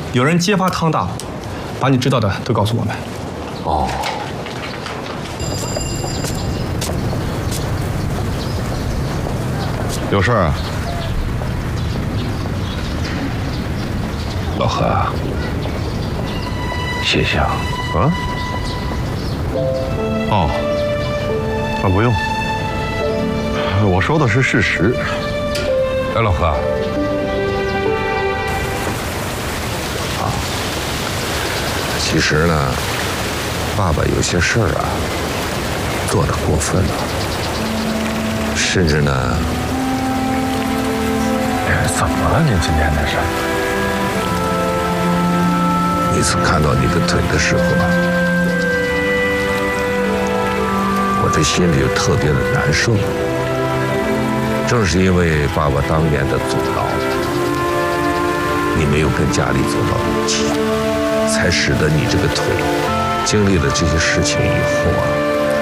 有人揭发汤大虎，把你知道的都告诉我们。 哦。有事儿啊？老何啊，谢谢啊。啊？哦，不用，我说的是事实。哎，老何啊，其实呢，爸爸有些事儿啊，做得过分了，甚至呢，怎么了？您今天这是？每次看到你的腿的时候啊，我的心里就特别的难受。正是因为爸爸当年的阻挠，你没有跟家里走到一起，才使得你这个腿经历了这些事情以后啊，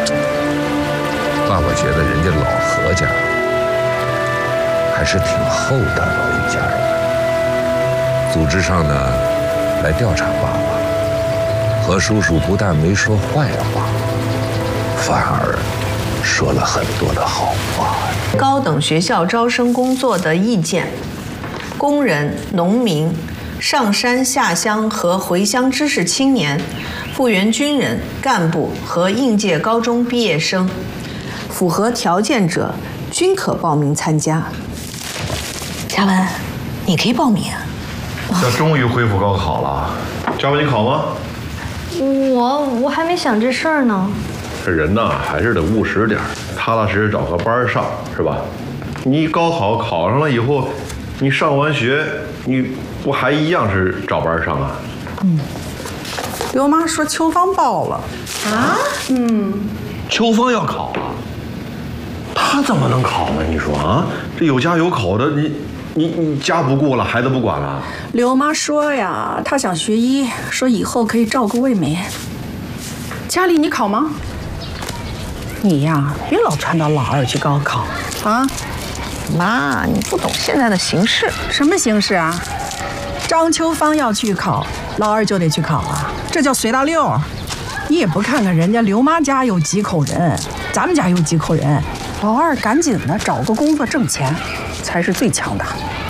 爸爸觉得人家老何家还是挺厚道的一家人。组织上呢来调查爸爸，何叔叔不但没说坏话，反而说了很多的好话。 高等学校招生工作的意见：工人、农民、上山下乡和回乡知识青年、复员军人、干部和应届高中毕业生，符合条件者均可报名参加。嘉文，你可以报名啊！ 这终于恢复高考了，嘉文，你考吗？ 我还没想这事儿呢。 这人呐，还是得务实点，踏踏实实找个班上，是吧？你高考考上了以后，你上完学，你不还一样是找班上啊？ 刘妈说秋芳报了啊？ 秋芳要考啊？她怎么能考呢？你说啊，这有家有口的，你家不顾了，孩子不管了？ 刘妈说呀，她想学医，说以后可以照顾魏梅。佳丽，你考吗？你呀，别老传到老二去高考啊！ 妈，你不懂现在的形势。 什么形势啊？张秋芳要去考，老二就得去考啊，这叫随大溜。你也不看看人家刘妈家有几口人，咱们家有几口人。老二赶紧的找个工作挣钱，才是最强的。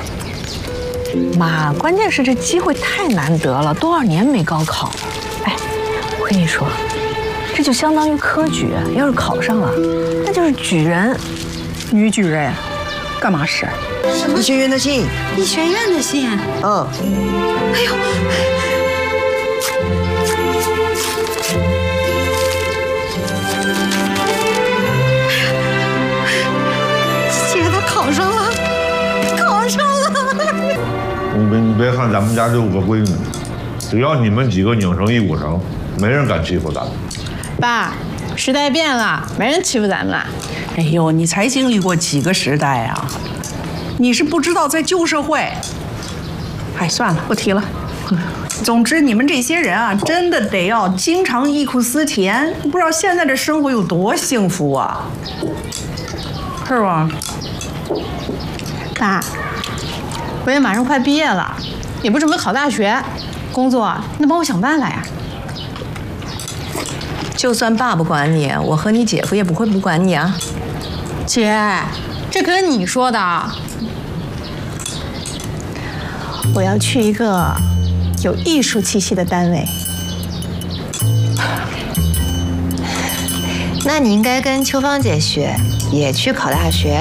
妈，关键是这机会太难得了，多少年没高考。哎，我跟你说，这就相当于科举，要是考上了，那就是举人。 女举人，干嘛使？ 什么？ 医学院的信。 医学院的信。哎呦！姐，她考上了，考上了！ 你别看咱们家这5个闺女，只要你们几个拧成一股绳，没人敢欺负咱们。 爸，时代变了，没人欺负咱们了。 哎呦，你才经历过几个时代啊？你是不知道，在旧社会。哎，算了，不提了。总之，你们这些人啊，真的得要经常忆苦思甜，不知道现在的生活有多幸福啊，是吧？ 爸，我也马上快毕业了，也不准备考大学，工作那帮我想办法呀。 就算爸不管你，我和你姐夫也不会不管你啊。 姐，这可是你说的。我要去一个有艺术气息的单位。 那你应该跟秋芳姐学，也去考大学。